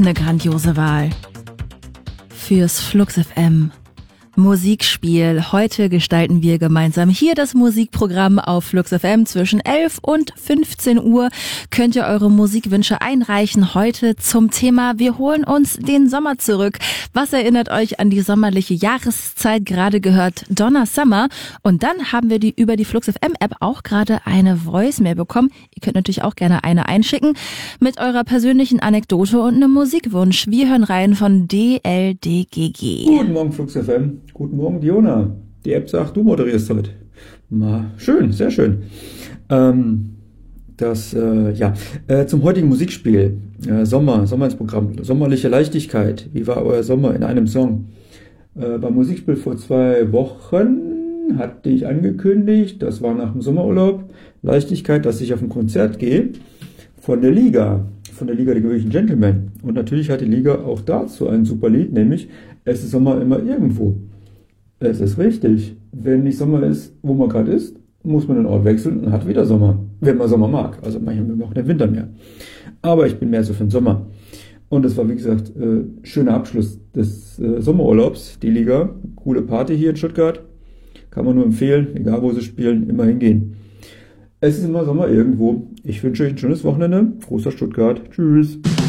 Eine grandiose Wahl. Fürs Flux FM. Musikspiel. Heute gestalten wir gemeinsam hier das Musikprogramm auf Flux FM. Zwischen 11 und 15 Uhr könnt ihr eure Musikwünsche einreichen. Heute zum Thema Wir holen uns den Sommer zurück. Was erinnert euch an die sommerliche Jahreszeit? Gerade gehört Donna Summer. Und dann haben wir über die Flux FM App auch gerade eine Voicemail bekommen. Ihr könnt natürlich auch gerne eine einschicken mit eurer persönlichen Anekdote und einem Musikwunsch. Wir hören rein von DLDGG. Guten Morgen Flux FM. Guten Morgen, Diona. Die App sagt, du moderierst heute. Schön, sehr schön. Zum heutigen Musikspiel. Sommer ins Programm. Sommerliche Leichtigkeit. Wie war euer Sommer in einem Song? Beim Musikspiel vor 2 Wochen hatte ich angekündigt, das war nach dem Sommerurlaub, Leichtigkeit, dass ich auf ein Konzert gehe von der Liga der gewöhnlichen Gentlemen. Und natürlich hat die Liga auch dazu ein super Lied, nämlich Es ist Sommer immer irgendwo. Es ist richtig. Wenn nicht Sommer ist, wo man gerade ist, muss man den Ort wechseln und hat wieder Sommer. Wenn man Sommer mag. Also manchmal mögen auch den Winter mehr. Aber ich bin mehr so für den Sommer. Und es war, wie gesagt, schöner Abschluss des Sommerurlaubs. Die Liga, coole Party hier in Stuttgart. Kann man nur empfehlen, egal wo sie spielen, immer hingehen. Es ist immer Sommer irgendwo. Ich wünsche euch ein schönes Wochenende. Großer Stuttgart. Tschüss.